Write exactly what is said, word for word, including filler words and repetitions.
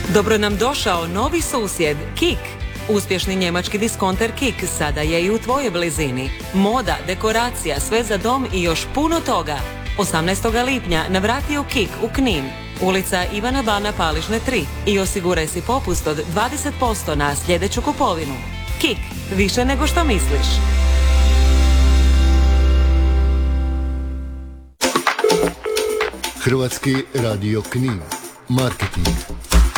Dobro nam došao novi susjed, Kik. Uspješni njemački diskonter Kik sada je i u tvojoj blizini. Moda, dekoracija, sve za dom i još puno toga. osamnaestog lipnja navrati u Kik u Knin, ulica Ivana Bana Paližne tri i osiguraj si popust od dvadeset posto na sljedeću kupovinu. Kik, više nego što misliš. Hrvatski radio Knin. Marketing.